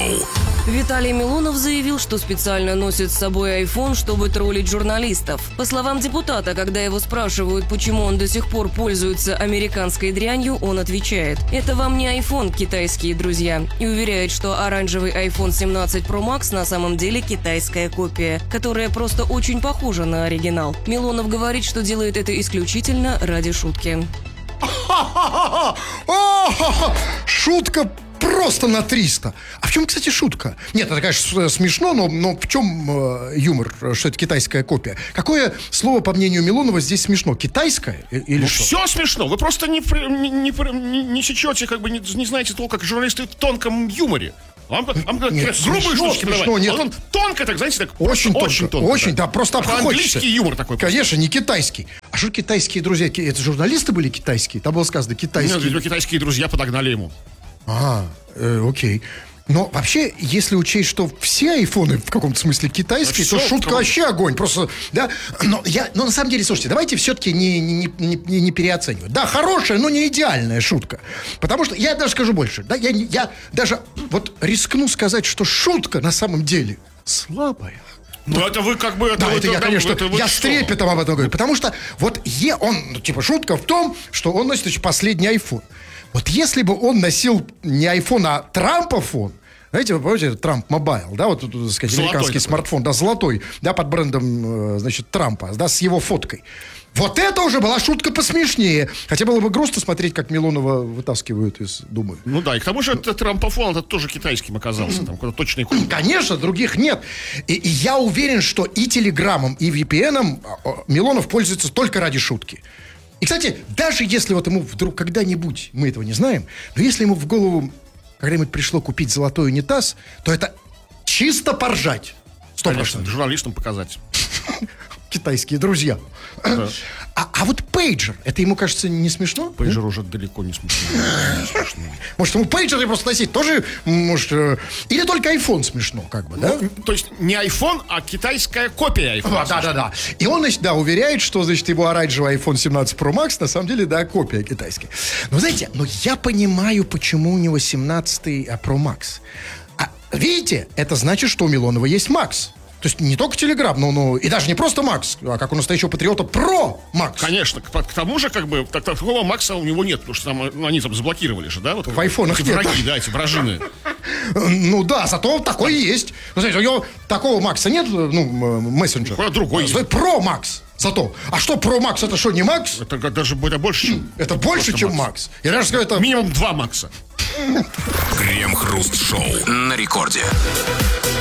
Виталий Милонов заявил, что специально носит с собой iPhone, чтобы троллить журналистов. По словам депутата, когда его спрашивают, почему он до сих пор пользуется американской дрянью, он отвечает: «Это вам не iPhone, китайские друзья», и уверяет, что оранжевый iPhone 17 Pro Max на самом деле китайская копия, которая просто очень похожа на оригинал. Милонов говорит, что делает это исключительно ради шутки. Шутка просто на 300. А в чем, кстати, шутка? Нет, это, конечно, смешно, но в чем юмор, что это китайская копия? Какое слово, по мнению Милонова, здесь смешно? Китайское или что? Все смешно. Вы просто не сечете, как бы не знаете толка, как журналисты в тонком юморе. Вам грубые штучки подавать. А он тонко, так, знаете, так очень тонко. Очень, да, просто обходится. Английский юмор такой. Конечно, не китайский. А что китайские друзья? Это журналисты были китайские? Там было сказано китайские. Нет, видимо, китайские друзья подогнали ему. Окей. Но вообще, если учесть, что все айфоны в каком-то смысле китайские, то шутка вообще огонь. Просто, да. Но на самом деле, слушайте, давайте все-таки не переоценивать. Да, хорошая, но не идеальная шутка. Потому что, я даже скажу больше, да, я даже вот рискну сказать, что шутка на самом деле слабая. Ну, это вы как бы... Да, это я, конечно, я с трепетом об этом говорю. Потому что вот шутка в том, что он носит последний iPhone. Вот если бы он носил не iPhone, а Трампофон, знаете, вы помните, Трамп Мобайл, да, вот, так сказать, американский смартфон, да, золотой, да, под брендом, значит, Трампа, да, с его фоткой. Вот это уже была шутка посмешнее. Хотя было бы грустно смотреть, как Милонова вытаскивают из Думы. Ну да, и к тому же этот Трампофон, это тоже китайским оказался, там какой-то точный код. Конечно, других нет. И я уверен, что и Телеграмом, и VPN Милонов пользуется только ради шутки. И, кстати, даже если вот ему вдруг когда-нибудь, мы этого не знаем, но если ему в голову когда-нибудь пришло купить золотой унитаз, то это чисто поржать. 100%. Конечно, журналистам показать. Китайские друзья. Да. А вот пейджер, это ему кажется не смешно? Пейджер уже далеко не смешно. Может, ему пейджер просто носить тоже, может... Или только iPhone смешно, как бы, да? То есть не iPhone, а китайская копия iPhone. Да. И он, значит, да, уверяет, что, значит, его оранжевый iPhone 17 Pro Max на самом деле, да, копия китайская. Но, знаете, я понимаю, почему у него 17-й Pro Max. Видите, это значит, что у Милонова есть Max. То есть не только Телеграм, но и даже не просто Макс, а как у настоящего патриота Про Макс. Конечно, к тому же, как бы, такого Макса у него нет, потому что там, они там заблокировали же, да? Вот, в айфонах нет. Враги, да, эти вражины. Ну да, зато такой есть. Ну, знаете, у него такого Макса нет, мессенджера. Какой другой есть. Про Макс. Зато. А что Про Макс, это что, не Макс? Это даже больше, чем... Это больше, чем Макс. Я даже скажу, это... Минимум 2 Макса. Крем-хруст-шоу на рекорде.